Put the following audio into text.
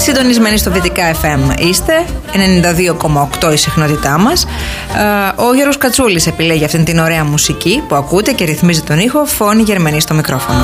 Συντονισμένοι στο Βυτικά FM είστε, 92,8 η συχνότητά μας. Ο Γιώργος Κατσούλης επιλέγει αυτήν την ωραία μουσική που ακούτε και ρυθμίζει τον ήχο. Φώνη Γερμανή στο μικρόφωνο.